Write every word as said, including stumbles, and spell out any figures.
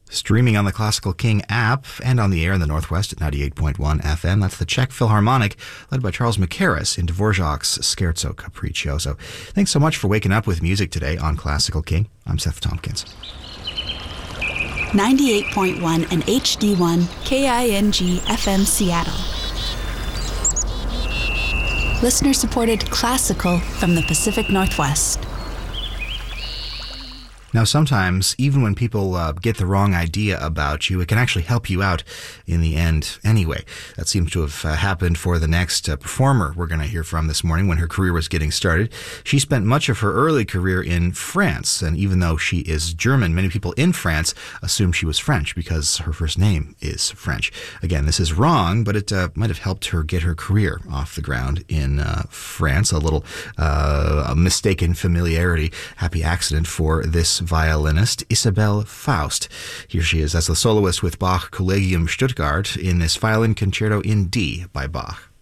Streaming on the Classical King app and on the air in the Northwest at ninety-eight point one F M. That's the Czech Philharmonic, led by Charles Mackerras in Dvorak's Scherzo Capriccio. So thanks so much for waking up with music today on Classical King. I'm Seth Tompkins. ninety-eight point one and H D one K I N G F M Seattle. Listener-supported classical from the Pacific Northwest. Now, sometimes, even when people uh, get the wrong idea about you, it can actually help you out in the end anyway. That seems to have uh, happened for the next uh, performer we're going to hear from this morning when her career was getting started. She spent much of her early career in France, and even though she is German, many people in France assume she was French because her first name is French. Again, this is wrong, but it uh, might have helped her get her career off the ground in uh, France. A little uh, a mistaken familiarity, happy accident for this violinist, Isabelle Faust. Here she is as the soloist with Bach Collegium Stuttgart in this violin concerto in D by Bach.